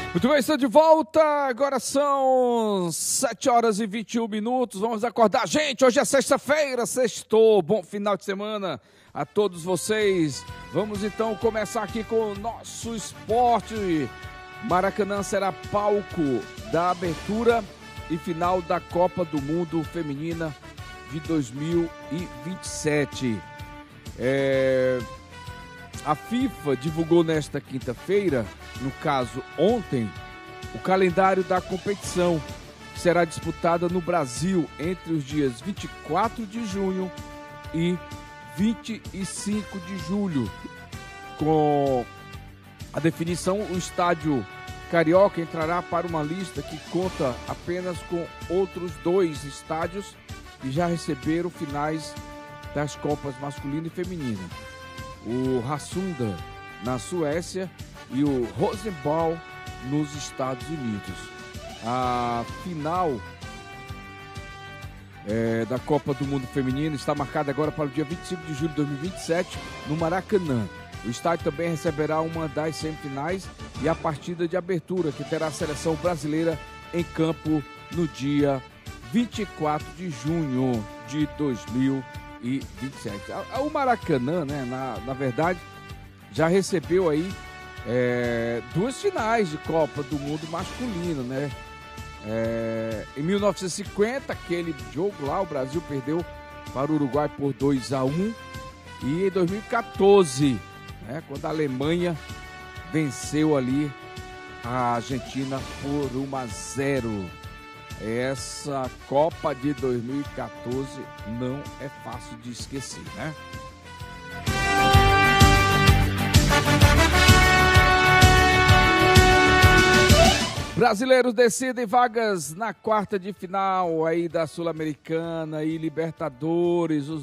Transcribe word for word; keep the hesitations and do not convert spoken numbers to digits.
Muito bem, estou de volta, agora são sete horas e vinte e um minutos, vamos acordar, gente, hoje é sexta-feira, sextou, bom final de semana a todos vocês. Vamos então começar aqui com o nosso esporte. Maracanã será palco da abertura e final da Copa do Mundo Feminina de dois mil e vinte e sete. É... A FIFA divulgou nesta quinta-feira, no caso ontem, o calendário da competição, que será disputada no Brasil entre os dias vinte e quatro de junho e vinte e cinco de julho. Com a definição, o estádio Carioca entrará para uma lista que conta apenas com outros dois estádios que já receberam finais das Copas masculina e feminina. O Hassunda na Suécia e o Rosenball nos Estados Unidos. A final é, da Copa do Mundo Feminino está marcada agora para o dia vinte e cinco de julho de dois mil e vinte e sete no Maracanã. O estádio também receberá uma das semifinais e a partida de abertura, que terá a seleção brasileira em campo no dia vinte e quatro de junho de dois mil e vinte e sete. O Maracanã, né, na, na verdade, já recebeu aí é, duas finais de Copa do Mundo masculino, né? É, em mil novecentos e cinquenta, aquele jogo lá, o Brasil perdeu para o Uruguai por dois a um. E em dois mil e quatorze, né, quando a Alemanha venceu ali a Argentina por um a zero. Essa Copa de dois mil e quatorze não é fácil de esquecer, né? Brasileiros decidem vagas na quarta de final aí da Sul-Americana e Libertadores. Os